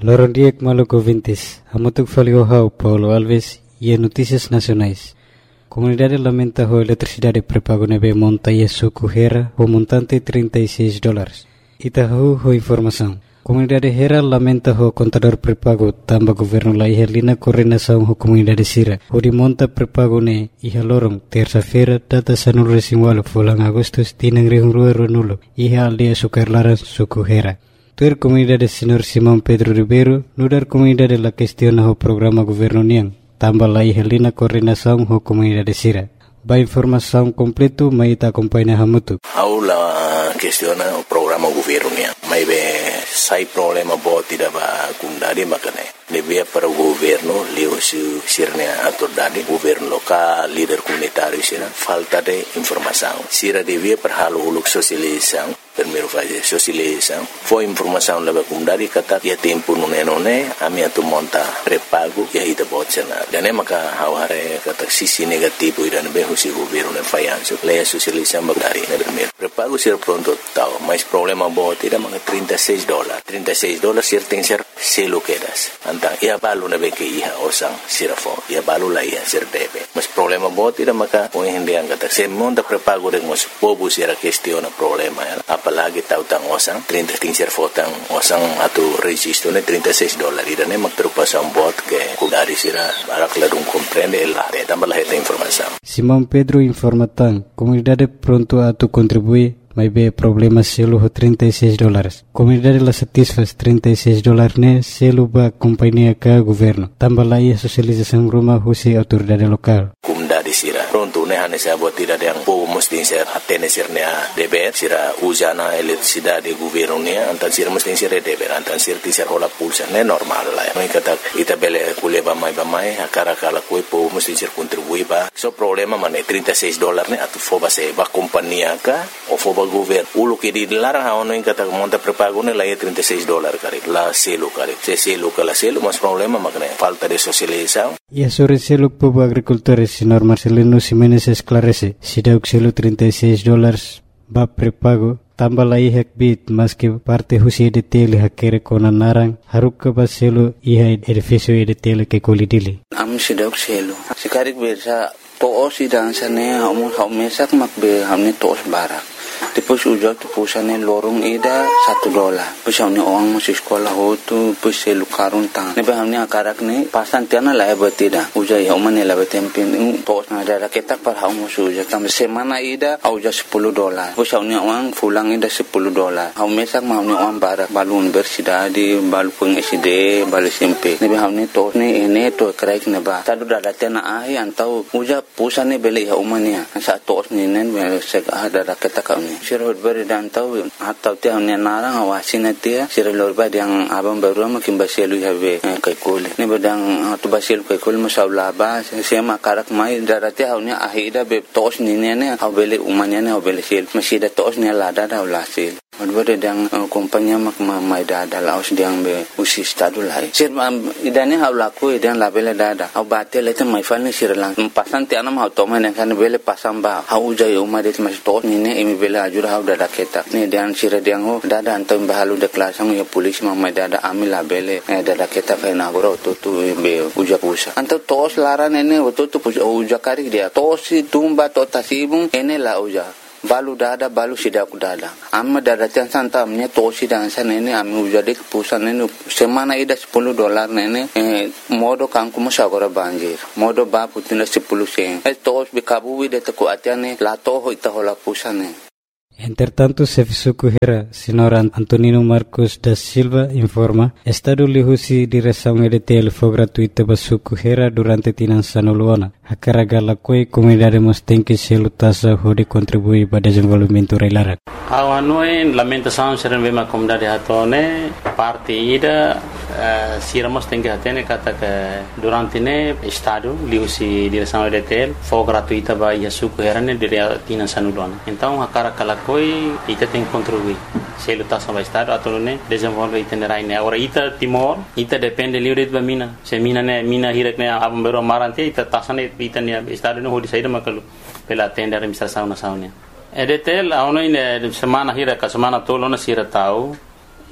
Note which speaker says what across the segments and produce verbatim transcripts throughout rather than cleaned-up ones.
Speaker 1: Lorondiek Maluco Vintes, Hamutuk Faliohau, Paulo Alves e Notícias Nacionais. Comunidade lamenta a eletricidade pré-pago neve montanha suco Hera, o montante trinta e seis dólares. Itahu ho informação. Comunidade Hera lamenta o contador pré-pago tamba governo la ihalina coordenação ho comunidade Sira. O de monta pré-pago ne iha lorong terça-feira data sanul resinwalo fulang agustus tinang rihungrua ronulo iha aldea sukarlaran suco Hera. Tuer comunidade senhor Simão Pedro Ribeiro nudar comunidade la questiona o programa governo niang. Tambah la ihalina coordenação ho comunidade Sira. Ba informação completo mai ta acompanha hamutu.
Speaker 2: Aula questiona o programa governo niang. Mai be sai problema boti da ba kundari makane. Devia para o governo leo su sirnia atordade governo local líder comunitário sira falta de informação. Sira devia para halo uluk sosialização. Primeiro fase sosialização. Foi informação leva kundari kata ya tempo nune nune ami atu monta pré-pago ya ita botsena. Dan maka haware kata sisi negativo ira be husi governo ne fayanso. Leia sosialização bagari na primeiro. Pré-pago sira pronto tau, mas problema boti da mga trinta e seis dólares. trinta e seis dólares sira tem ser selo quedas. Antang ia balu na be ke iha osang sira fo. Ia balu la iha sir debe. Mas problema boti da maka o hindi ang kata se monta pré-pago de mos povo sira questiona problema ya. Apalagi tahu tang osang trinta tingser fotang osang atau registro ne trinta e seis dólares ida ne mak terpasang bot ke kudari sira barak ladung comprende la de tambah la heta informação.
Speaker 1: Simão Pedro informatan comunidade pronto a tu contribuir mas be problema selo ho trinta e seis dólares. Comunidade la satisfaz trinta e seis dólares ne selo ba companhia ka governo. Tambah la ia sosialização rumah husi autoridade lokal.
Speaker 2: Comunidade sira pronto ne hane sa bot tidak yang po mesti ser atene sirnya deber sira usana eletricidade governo ne antan sira mesti sira deber antan sira tisar hola pulsa ne normal la. Mai kata ita bele kuleba mai ba mai akara kala koi po mesti sir contribui ba. So problema mane trinta e seis dólares ne atu foba se ba companhia ka o foba governo ulo que di larang ha ono in kata monta pré-pago ne la trinta e seis dólares kare la selo kare se selo kala selo mas problema makne falta de socialização.
Speaker 1: E a sobre selo povo agricultores senhor Marcelino Ximenes esclarece se dá o selo trinta e seis dólares ba pré-pago tambah la ihak bit mas que parte husi de tele hakere kona narang haruk ka ba selo iha edifício de tele que colidili
Speaker 3: am se dá o selo se karik bersa to osi dan sane hamu hamesak makbe hamne tos barak. Depois ujak tu pusane lorong ida satu dolar. Pusane orang masih sekolah hotu pusai lukarun tang. Nebe hamne akarak ne pasan tiana la betida. Ujak ya umane la betempin tos na ada ketak par hamu ujak tam semana ida auja sepuluh dolar. Pusane orang pulang ida sepuluh dolar. Hamu mesak hamne orang barak balun bersidadi balu peng S D balu S M P. Nebe hamne tos ne ene to kraik neba. Tadu dada tiana ahi antau ujak pusane beli ya umane. Sa tos ne nen sek ada ketak kami. Sirot beri dan tahu atau tiang ni narang awasin dia sirot beri yang abang baru makin basilu have kai kol ni bedang tu basilu kai kol masalah ba sema karak mai darati haunya ahida be tos ni ne ne au bele umanya ne au bele sil masih da tos ni lada da ulasil Odbere dang kompanya mak mai dada laos diang be usi stadu lai. Sir idane hau laku idan labele dada. Au bate lete mai falni sir lang. Pasan ti anam hau toma ne kan bele pasam ba. Hau jai umade mas to ni ne imi bele ajur hau dada keta. Ni dan sir diang ho dada antam bahalu de klasang ya polis mak mai dada ami labele dada keta kai na goro to tu be uja pusa. Antam tos laran ene to tu uja kari dia. Tosi tumba to tasibung ene la uja. Balu dada balu sidak dada amma dada tiang santa amnya tosi dan sana ini ami ujade pusan ini semana ida sepuluh dolar nene eh, modo kangku musagora banjir modo ba putina sepuluh sen eh tos bikabu de teku atiane la toho ita hola pusane.
Speaker 1: Entretanto, Serviço Hera, senhor Antonino Marcos da Silva, informa, Estado lihusi direção E D T L foi gratuita para Suco Hera durante Tinançano Luana. A carga la coi comunidade mos tem que se lutasa hode contribuir para desenvolvimento reilarak.
Speaker 4: Ao anoi lamentação ser bema comunidade hatone parte ida uh, siramos tem que atene kata que durante ne Estado lihusi direção E D T L foi gratuita para Suco Hera ne dire Tinançano Luana. Então a carga la coi ita tem que contribuir. Se lutasa para Estado atau ne desenvolve itinerário ne. Agora ita Timor ita depende livre de mina. Se mina ne mina hirak ne abang beru marante ita tasane ita ne Estado ne hodi saída makalu pela tenda administração nacional. E D T L a ono ine semana hirak semana tolo na sira tau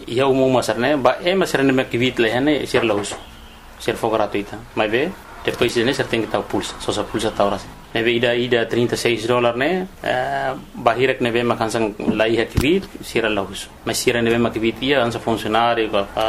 Speaker 4: ia umum masar né ba é masar né que vit leh né ser laus ser for gratuita mas bem depois né ser tem que estar pulsa só só pulsa tá horas né bem ida ida trinta e seis dólares né bahira que né bem makan sang lai que vit ser laus mas ser né bem mak vit ia ansa funcionário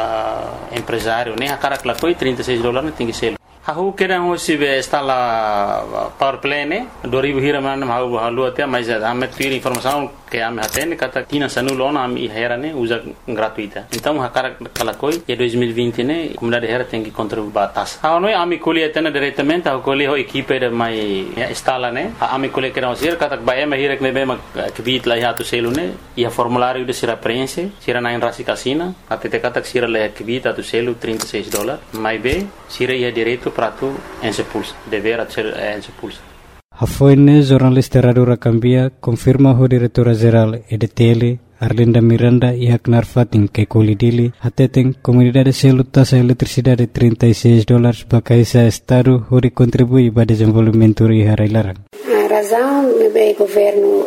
Speaker 4: empresário né a cara que lá foi trinta e seis dólares né tem que ser Aku kira hoje be instala power play ne dua ribu hira mana mau halu até mas ame tiri informação que ame até ne kata tina sanu lona ame hera ne usa gratuita então a cara kala koi e dois mil e vinte ne comunidade hera tem que contribuir batas ha no ame colhe até diretamente a colhe ho equipe de mai instala ne ame colhe kira hoje kata ba ame hira que be ma que bit lá ya tu selo ne e a formulário de sira preenche sira na rasi casina até te kata sira lá que bit tu selo trinta e seis dólares mais be sira ia direito prato en se pulsa dever ser en se pulsa
Speaker 1: Hafoine jornalista Radio Rakambia confirma o diretora geral E D T L Arlinda Miranda e Aknar Fatin que colidili atetem comunidade selo taxa eletricidade trinta e seis dólares bakaisa estado onde contribui para desenvolvimento e harailaran.
Speaker 5: A razão é governo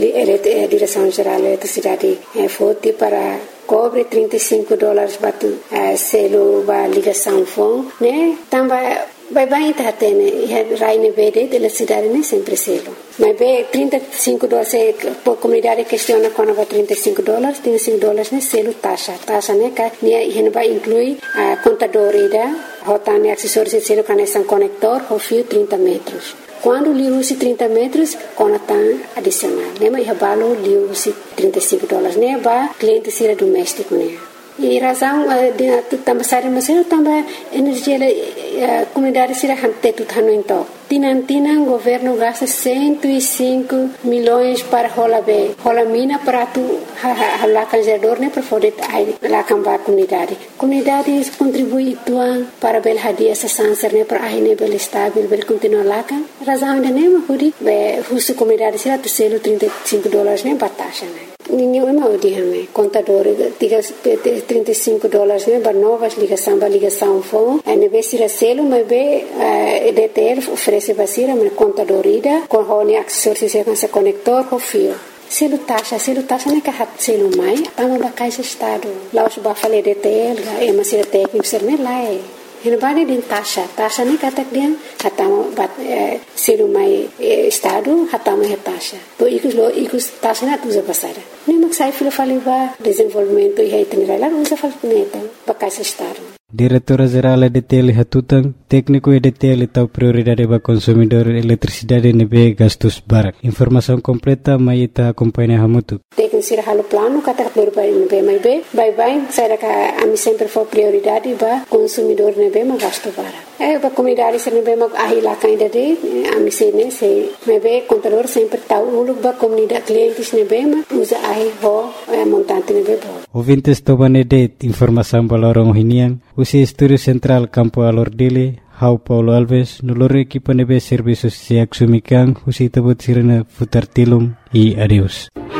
Speaker 5: a direção geral da eletricidade é forte para cobre trinta e cinco dólares batu selo ba ligação fon né também vai bem tá tendo e raine verde de eletricidade né sempre selo mas bem trinta e cinco dólares por comunidade questiona quando vai trinta e cinco dólares trinta e cinco dólares né selo taxa taxa né que né e vai inclui a contador ida rotane acessórios de selo conexão conector ou fio trinta metros. Quando liu use trinta metros, conatan adicional. Né? Mas balo liu use trinta e cinco dólares. Né? Ba cliente sira doméstico. Né? E razão de também sair mas eu também energia a comunidade sira hante tudo hano então. Tinan tinan governo gasta cento e cinco milhões para rola be. Rola mina para tu lá canjador né para poder lá cambar comunidade. Comunidade contribui tuan para bel hadia essa sanser né para aí né bel estável bel continuar lá kan. Razão de né mahudi be husu comunidade sira tu selo trinta e cinco dólares né batasha né. Ninguém é mau dia né. Contador trinta e cinco dólares né para novas ligação para ligação fone. Aí né be sira selo mas be E D T L oferece basira mas contador ida com hone acessórios com esse conector com fio. Selo taxa, selo taxa não é que hat selo mai, tamo ba caixa estado. Lá os ba falei D T L, é uma sira técnico ser né lá é. Ele vai din taxa, taxa nem kata dia, hatamo bat selo mai estado, hatamo é taxa. To ikus lo ikus taxa na tuza passada. Nem mak sai filo falei ba desenvolvimento e itinerário lá usa fal neta, ba caixa estado.
Speaker 1: Diretora Geral E D T L Hatutang, técnico E D T L tahu prioridade para consumidor eletricidade nebe gastos barak. Informação completa mai ita acompanha hamutu.
Speaker 5: Técnico sira halo plano kata prioridade nebe mai be, bye bye, saya ka ami sempre for prioridade ba consumidor nebe ma gasto barak. Eh ba comunidade sira nebe ma ahila kainda de ami se ne se nebe contador sempre tahu uluk ba comunidade clientes nebe ma usa ahi ho montante nebe bo.
Speaker 1: Ouvintes tobane det informação balorong hinian. Usi Estúdio Central Campo Alordile, Hau Paulo Alves, noloro equipa nebe serviços se axumikan, usi tabut sirena futar tilum e adeus.